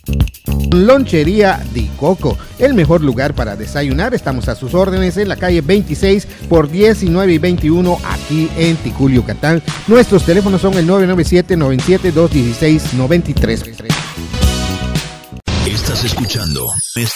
Lonchería Di Coco, el mejor lugar para desayunar. Estamos a sus órdenes en la calle 26 por 19 y 21 aquí en Ticul, Yucatán. Nuestros teléfonos son el 997-97-216-93. Estás escuchando